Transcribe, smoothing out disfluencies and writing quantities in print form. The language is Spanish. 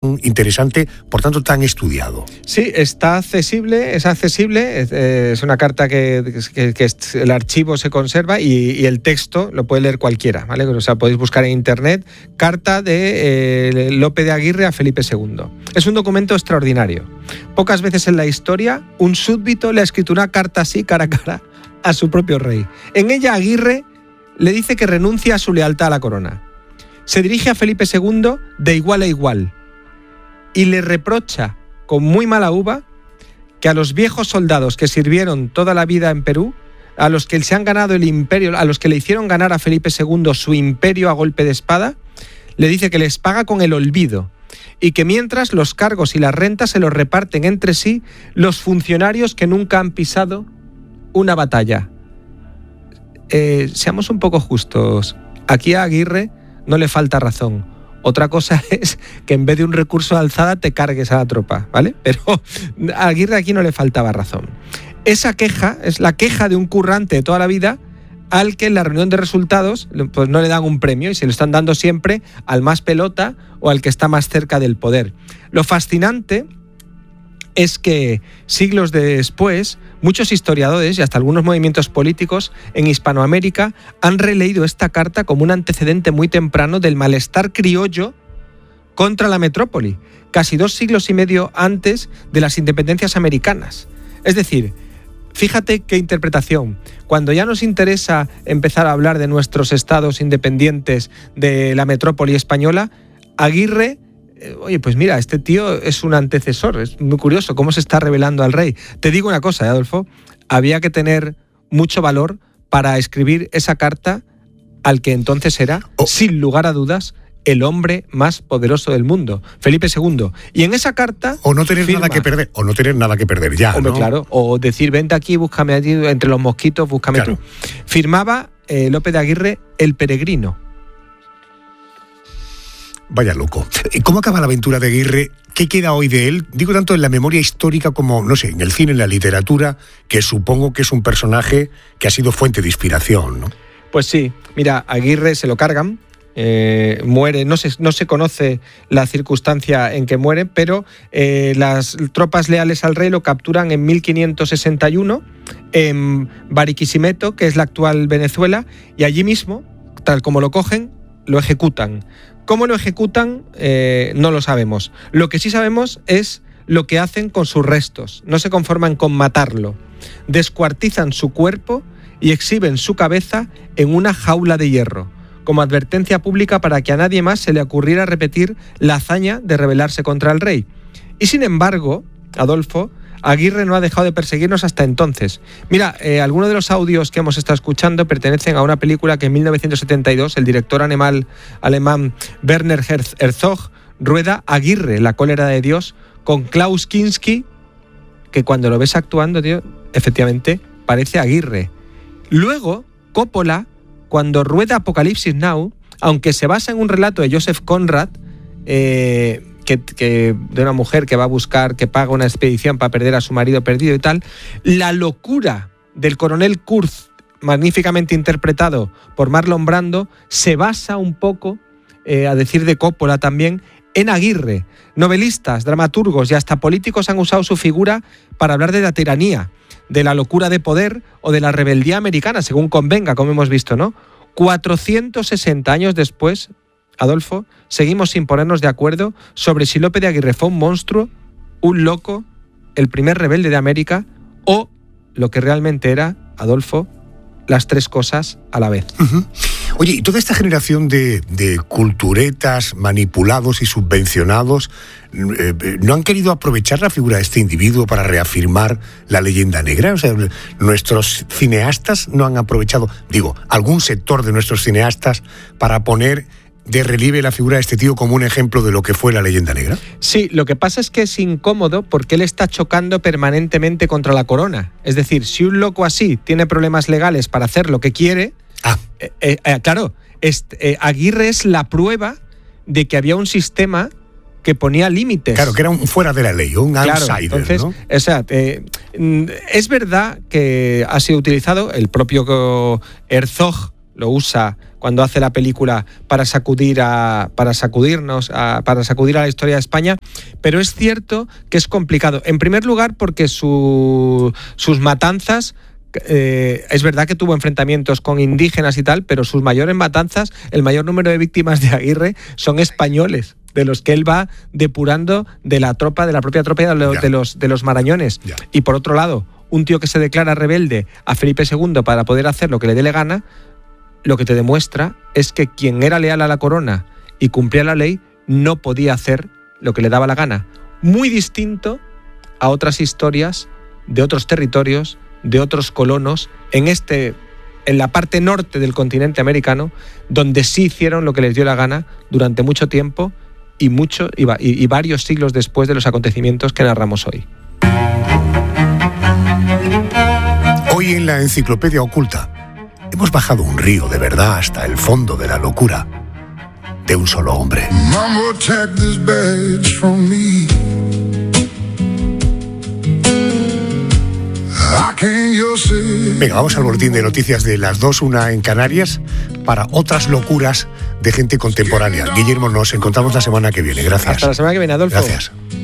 interesante, por tanto tan estudiado. Sí, está accesible, es una carta que el archivo se conserva y el texto lo puede leer cualquiera, ¿vale? O sea, podéis buscar en internet carta de Lope de Aguirre a Felipe II. Es un documento extraordinario. Pocas veces en la historia un súbdito le ha escrito una carta así cara a cara a su propio rey. En ella Aguirre le dice que renuncia a su lealtad a la corona. Se dirige a Felipe II de igual a igual y le reprocha con muy mala uva que a los viejos soldados que sirvieron toda la vida en Perú, a los que se han ganado el imperio, a los que le hicieron ganar a Felipe II su imperio a golpe de espada, le dice que les paga con el olvido y que mientras los cargos y las rentas se los reparten entre sí los funcionarios que nunca han pisado una batalla. Seamos un poco justos. Aquí a Aguirre no le falta razón. Otra cosa es que en vez de un recurso de alzada te cargues a la tropa, ¿vale? Pero a Aguirre aquí no le faltaba razón. Esa queja es la queja de un currante de toda la vida al que en la reunión de resultados pues no le dan un premio y se lo están dando siempre al más pelota o al que está más cerca del poder. Lo fascinante es que siglos después muchos historiadores y hasta algunos movimientos políticos en Hispanoamérica han releído esta carta como un antecedente muy temprano del malestar criollo contra la metrópoli, casi 2 siglos y medio antes de las independencias americanas. Es decir, fíjate qué interpretación. Cuando ya nos interesa empezar a hablar de nuestros estados independientes de la metrópoli española, Aguirre, oye, pues mira, este tío es un antecesor. Es muy curioso cómo se está revelando al rey. Te digo una cosa, Adolfo, había que tener mucho valor para escribir esa carta al que entonces era, sin lugar a dudas, el hombre más poderoso del mundo, Felipe II. Y en esa carta o no tener nada que perder ya, hombre, ¿no? Claro, o decir, vente aquí, búscame aquí, entre los mosquitos, búscame claro. Tú. Firmaba Lope de Aguirre el peregrino. Vaya loco. ¿Cómo acaba la aventura de Aguirre? ¿Qué queda hoy de él? Digo tanto en la memoria histórica como, no sé, en el cine, en la literatura, que supongo que es un personaje que ha sido fuente de inspiración, ¿no? Pues sí, mira, Aguirre se lo cargan, muere, no se conoce la circunstancia en que muere, pero las tropas leales al rey lo capturan en 1561 en Barquisimeto, que es la actual Venezuela, y allí mismo, tal como lo cogen, lo ejecutan. ¿Cómo lo ejecutan? No lo sabemos. Lo que sí sabemos es lo que hacen con sus restos. No se conforman con matarlo. Descuartizan su cuerpo y exhiben su cabeza en una jaula de hierro, como advertencia pública para que a nadie más se le ocurriera repetir la hazaña de rebelarse contra el rey. Y sin embargo, Adolfo, Aguirre no ha dejado de perseguirnos hasta entonces. Mira, algunos de los audios que hemos estado escuchando pertenecen a una película que en 1972 el director alemán Werner Herzog rueda, Aguirre, la cólera de Dios, con Klaus Kinski, que cuando lo ves actuando, tío, efectivamente parece Aguirre. Luego, Coppola, cuando rueda Apocalipsis Now, aunque se basa en un relato de Joseph Conrad, de una mujer que va a buscar, que paga una expedición para perder a su marido perdido y tal, la locura del coronel Kurz, magníficamente interpretado por Marlon Brando, se basa un poco, a decir de Coppola también, en Aguirre. Novelistas, dramaturgos y hasta políticos han usado su figura para hablar de la tiranía, de la locura de poder o de la rebeldía americana, según convenga, como hemos visto, ¿no? 460 años después, Adolfo, seguimos sin ponernos de acuerdo sobre si Lope de Aguirre fue un monstruo, un loco, el primer rebelde de América o lo que realmente era, Adolfo, las tres cosas a la vez. Uh-huh. Oye, y toda esta generación de culturetas manipulados y subvencionados, ¿no han querido aprovechar la figura de este individuo para reafirmar la leyenda negra? O sea, nuestros cineastas no han aprovechado, algún sector de nuestros cineastas para poner de relieve la figura de este tío como un ejemplo de lo que fue la leyenda negra. Sí, lo que pasa es que es incómodo porque él está chocando permanentemente contra la corona. Es decir, si un loco así tiene problemas legales para hacer lo que quiere, claro, Aguirre es la prueba de que había un sistema que ponía límites. Claro, que era un fuera de la ley, un outsider, entonces, ¿no? O sea, es verdad que ha sido utilizado, el propio Herzog lo usa cuando hace la película para sacudir a la historia de España, pero es cierto que es complicado. En primer lugar, porque sus matanzas, es verdad que tuvo enfrentamientos con indígenas y tal, pero sus mayores matanzas, el mayor número de víctimas de Aguirre son españoles, de los que él va depurando de la propia tropa de los marañones. Ya. Y por otro lado, un tío que se declara rebelde a Felipe II para poder hacer lo que le dé la gana, lo que te demuestra es que quien era leal a la corona y cumplía la ley no podía hacer lo que le daba la gana. Muy distinto a otras historias de otros territorios, de otros colonos, en la parte norte del continente americano, donde sí hicieron lo que les dio la gana durante mucho tiempo y varios siglos después de los acontecimientos que narramos hoy. Hoy en la Enciclopedia Oculta hemos bajado un río de verdad hasta el fondo de la locura de un solo hombre. Venga, vamos al boletín de noticias de las 2, 1 en Canarias, para otras locuras de gente contemporánea. Guillermo, nos encontramos la semana que viene. Gracias. Hasta la semana que viene, Adolfo. Gracias.